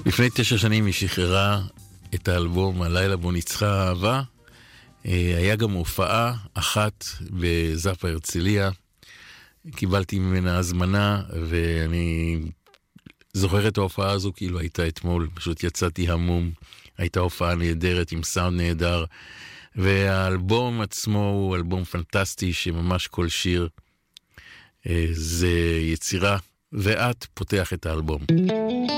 לפני 9 שנים היא שחררה את האלבום הלילה בו ניצחה אהבה. היה גם הופעה אחת בזאפה הרצליה. קיבלתי ממנה הזמנה, ואני זוכר את ההופעה הזו כאילו הייתה אתמול. פשוט יצאתי המום. הייתה הופעה נהדרת עם סאונד נהדר. והאלבום עצמו הוא אלבום פנטסטי שממש כל שיר זה יצירה, ואת פותח את האלבום.